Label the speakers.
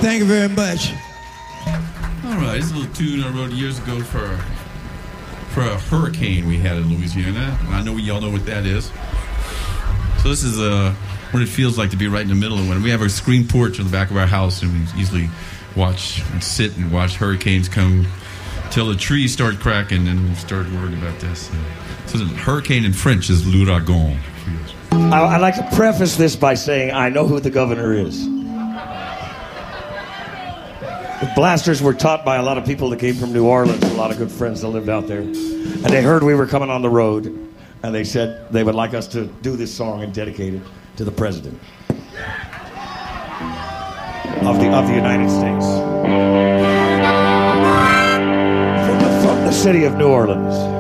Speaker 1: Thank you very much.
Speaker 2: All right, this is a little tune I wrote years ago for a hurricane we had in Louisiana. I know y'all know what that is. So this is what it feels like to be right in the middle of one. We have a screen porch on the back of our house, and we usually watch and sit and watch hurricanes come till the trees start cracking, and we start worrying about this. So the hurricane in French is l'ouragan.
Speaker 3: I'd like to preface this by saying I know who the governor is. The blasters were taught by a lot of people that came from New Orleans, a lot of good friends that lived out there. And they heard we were coming on the road, and they said they would like us to do this song and dedicate it to the president of the United States. From the city of New Orleans.